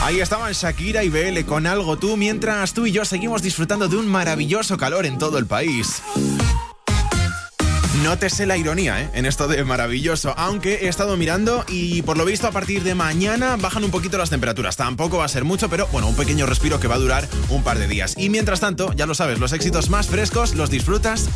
Ahí estaban Shakira y BL con Algo Tú, mientras tú y yo seguimos disfrutando de un maravilloso calor en todo el país. Nótese la ironía, en esto de maravilloso, aunque he estado mirando y por lo visto a partir de mañana bajan un poquito las temperaturas. Tampoco va a ser mucho, pero bueno, un pequeño respiro que va a durar un par de días. Y mientras tanto, ya lo sabes, los éxitos más frescos los disfrutas